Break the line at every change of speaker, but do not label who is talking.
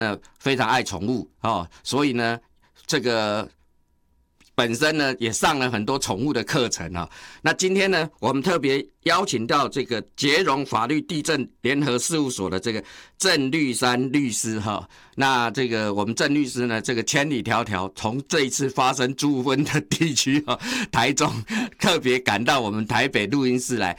非常爱宠物哦，所以呢，这个本身呢也上了很多宠物的课程啊、哦。那今天呢，我们特别邀请到这个捷荣法律地政联合事务所的这个郑律山律师哈、哦。那这个我们郑律师呢，这个千里迢迢从这一次发生纠纷的地区哈、哦，台中特别赶到我们台北录音室来，